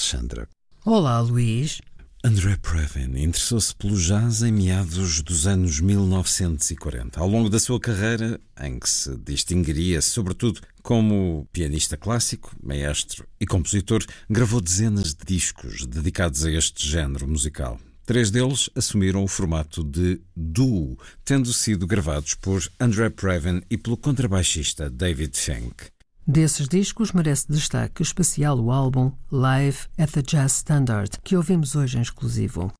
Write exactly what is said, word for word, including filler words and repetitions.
Alexandra. Olá, Luís. André Previn interessou-se pelo jazz em meados dos anos mil novecentos e quarenta. Ao longo da sua carreira, em que se distinguiria sobretudo como pianista clássico, maestro e compositor, gravou dezenas de discos dedicados a este género musical. Três deles assumiram o formato de duo, tendo sido gravados por André Previn e pelo contrabaixista David Fink. Desses discos merece destaque especial o álbum Live at the Jazz Standard, que ouvimos hoje em exclusivo.